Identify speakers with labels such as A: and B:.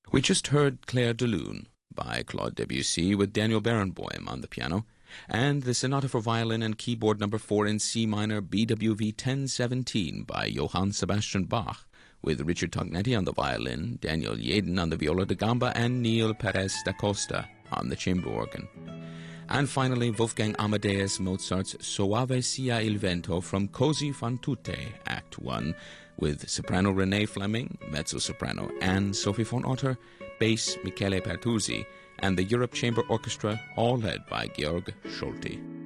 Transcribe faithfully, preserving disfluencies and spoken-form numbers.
A: We just heard Clair de Lune by Claude Debussy with Daniel Barenboim on the piano, and the Sonata for Violin and Keyboard number four in C minor B W V ten seventeen by Johann Sebastian Bach, with Richard Tognetti on the violin, Daniel Yaden on the viola da gamba, and Neil Perez da Costa on the chamber organ. And finally, Wolfgang Amadeus Mozart's Soave sia il vento from Così fan tutte, Act one, with soprano Renee Fleming, mezzo-soprano Anne Sophie von Otter, bass Michele Pertusi, and the Europe Chamber Orchestra, all led by Georg Scholti.